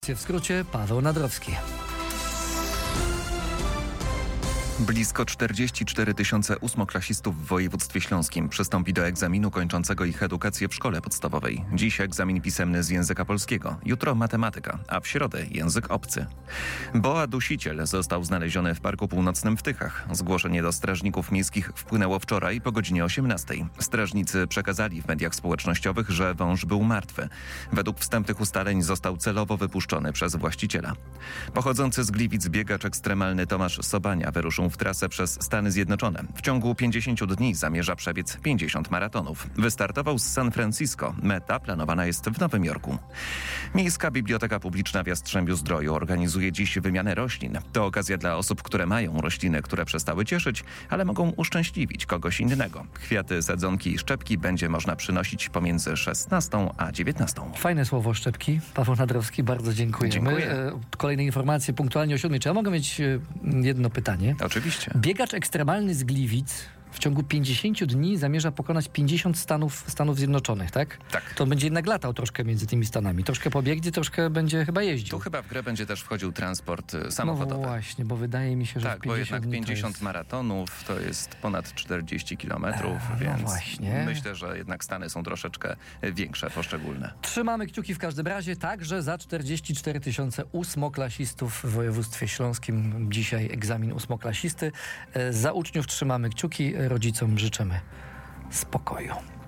Informacje w skrócie, Paweł Nadrowski. Blisko 44 tysiące ósmoklasistów w województwie śląskim przystąpi do egzaminu kończącego ich edukację w szkole podstawowej. Dziś egzamin pisemny z języka polskiego, jutro matematyka, a w środę język obcy. Boa dusiciel został znaleziony w Parku Północnym w Tychach. Zgłoszenie do strażników miejskich wpłynęło wczoraj po godzinie 18. Strażnicy przekazali w mediach społecznościowych, że wąż był martwy. Według wstępnych ustaleń został celowo wypuszczony przez właściciela. Pochodzący z Gliwic biegacz ekstremalny Tomasz Sobania wyruszył w trasę przez Stany Zjednoczone. W ciągu 50 dni zamierza przebiec 50 maratonów. Wystartował z San Francisco. Meta planowana jest w Nowym Jorku. Miejska Biblioteka Publiczna w Jastrzębiu-Zdroju organizuje dziś wymianę roślin. To okazja dla osób, które mają rośliny, które przestały cieszyć, ale mogą uszczęśliwić kogoś innego. Kwiaty, sadzonki i szczepki będzie można przynosić pomiędzy 16 a 19. Fajne słowo szczepki. Paweł Nadrowski, bardzo dziękujemy. Dziękuję. Kolejne informacje punktualnie o 7. Czy ja mogę mieć jedno pytanie? Oczywiście. Biegacz ekstremalny z Gliwic w ciągu 50 dni zamierza pokonać 50 Stanów Zjednoczonych, tak? Tak. To będzie jednak latał troszkę między tymi stanami. Troszkę pobiegnie, troszkę będzie chyba jeździł. Tu chyba w grę będzie też wchodził transport No samochodowy. właśnie, bo wydaje mi się, że Tak, w bo 50 jednak dni 50 to jest... maratonów to jest ponad 40 kilometrów, no więc właśnie. myślę, że jednak Stany są troszeczkę większe, poszczególne. Trzymamy kciuki w każdym razie, także za 44 tysiące ósmoklasistów w województwie śląskim. Dzisiaj egzamin ósmoklasisty. Za uczniów trzymamy kciuki, rodzicom życzymy spokoju.